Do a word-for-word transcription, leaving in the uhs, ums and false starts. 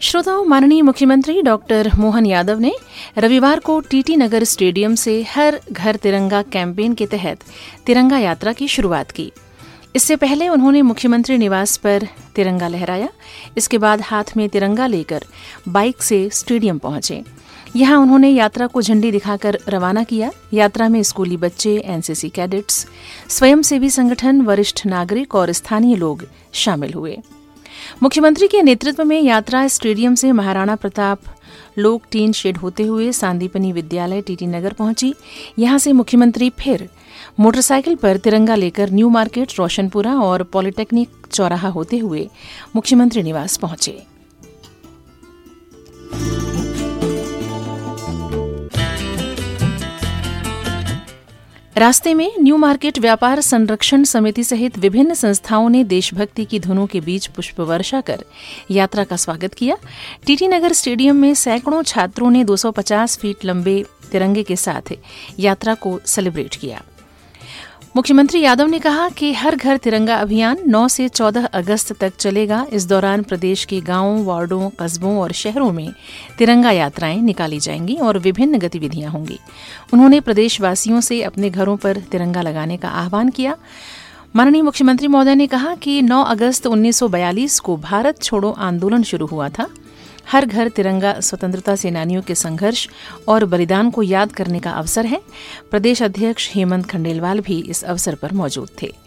श्रोताओं, माननीय मुख्यमंत्री डॉक्टर मोहन यादव ने रविवार को टीटी नगर स्टेडियम से हर घर तिरंगा कैंपेन के तहत तिरंगा यात्रा की शुरुआत की। इससे पहले उन्होंने मुख्यमंत्री निवास पर तिरंगा लहराया। इसके बाद हाथ में तिरंगा लेकर बाइक से स्टेडियम पहुंचे। यहां उन्होंने यात्रा को झंडी दिखाकर रवाना किया। यात्रा में स्कूली बच्चे, एनसीसी कैडेट्स, स्वयंसेवी संगठन, वरिष्ठ नागरिक और स्थानीय लोग शामिल हुए। मुख्यमंत्री के नेतृत्व में यात्रा स्टेडियम से महाराणा प्रताप लोक टीन शेड होते हुए सांदीपनि विद्यालय टीटी नगर पहुंची। यहां से मुख्यमंत्री फिर मोटरसाइकिल पर तिरंगा लेकर न्यू मार्केट, रोशनपुरा और पॉलिटेक्निक चौराहा होते हुए मुख्यमंत्री निवास पहुंचे। रास्ते में न्यू मार्केट व्यापार संरक्षण समिति सहित विभिन्न संस्थाओं ने देशभक्ति की धुनों के बीच पुष्प वर्षा कर यात्रा का स्वागत किया। टीटी नगर स्टेडियम में सैकड़ों छात्रों ने दो सौ पचास फीट लंबे तिरंगे के साथ यात्रा को सेलिब्रेट किया। मुख्यमंत्री यादव ने कहा कि हर घर तिरंगा अभियान नौ से चौदह अगस्त तक चलेगा। इस दौरान प्रदेश के गांवों, वार्डों, कस्बों और शहरों में तिरंगा यात्राएं निकाली जाएंगी और विभिन्न गतिविधियां होंगी। उन्होंने प्रदेशवासियों से अपने घरों पर तिरंगा लगाने का आह्वान किया। माननीय मुख्यमंत्री महोदय ने कहा कि नौ अगस्त उन्नीस सौ बयालीस को भारत छोड़ो आंदोलन शुरू हुआ था। हर घर तिरंगा स्वतंत्रता सेनानियों के संघर्ष और बलिदान को याद करने का अवसर है। प्रदेश अध्यक्ष हेमंत खंडेलवाल भी इस अवसर पर मौजूद थे।